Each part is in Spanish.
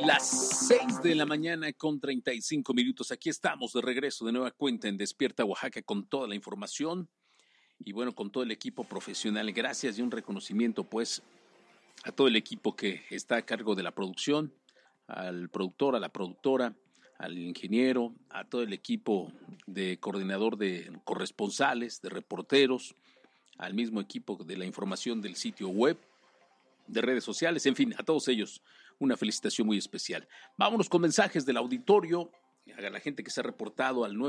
Las 6 de la mañana con 35 minutos. Aquí estamos de regreso de nueva cuenta en Despierta Oaxaca con toda la información y bueno, con todo el equipo profesional. Gracias y un reconocimiento pues a todo el equipo que está a cargo de la producción, al productor, a la productora, al ingeniero, a todo el equipo de coordinador de corresponsales, de reporteros, al mismo equipo de la información del sitio web, de redes sociales, en fin, a todos ellos una felicitación muy especial. Vámonos con mensajes del auditorio, a la gente que se ha reportado al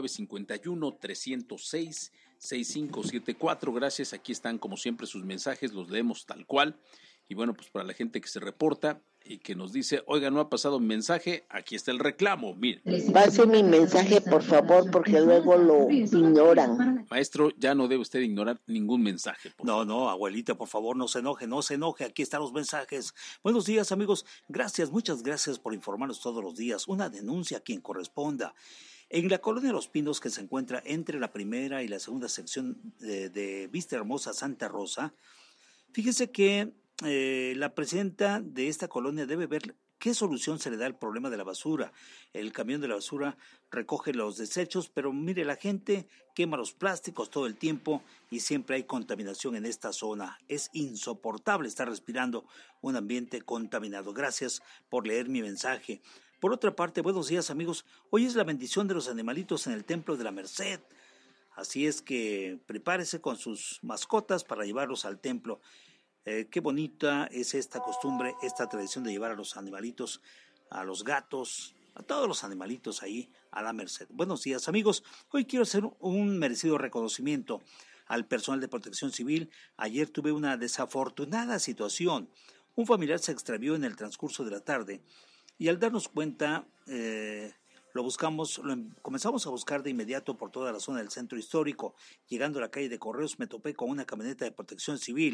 951-306-6574, gracias, aquí están como siempre sus mensajes, los leemos tal cual, y bueno, pues para la gente que se reporta y que nos dice, oiga, no ha pasado mi mensaje, aquí está el reclamo, mire. Pase mi mensaje, por favor, porque luego lo ignoran. Maestro, ya no debe usted ignorar ningún mensaje. No, abuelita, por favor, no se enoje, aquí están los mensajes. Buenos días, amigos, muchas gracias por informarnos todos los días. Una denuncia a quien corresponda. En la colonia Los Pinos, que se encuentra entre la primera y la segunda sección de Vista Hermosa Santa Rosa, fíjese que la presidenta de esta colonia debe ver qué solución se le da al problema de la basura. El camión de la basura recoge los desechos, pero mire, la gente quema los plásticos todo el tiempo y siempre hay contaminación en esta zona. Es insoportable estar respirando un ambiente contaminado. Gracias por leer mi mensaje. Por otra parte, buenos días, amigos. Hoy es la bendición de los animalitos en el Templo de la Merced. Así es que prepárese con sus mascotas para llevarlos al templo. Qué bonita es esta costumbre, esta tradición de llevar a los animalitos, a los gatos, a todos los animalitos ahí a la Merced. Buenos días, amigos. Hoy quiero hacer un merecido reconocimiento al personal de Protección Civil. Ayer tuve una desafortunada situación. Un familiar se extravió en el transcurso de la tarde y al darnos cuenta comenzamos a buscar de inmediato por toda la zona del centro histórico. Llegando a la calle de Correos me topé con una camioneta de Protección Civil.